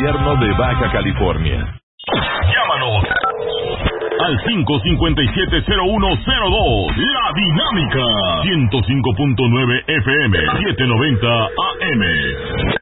Gobierno de Baja California. Llámanos al 557-0102. La Dinámica. 105.9 FM, 790 AM.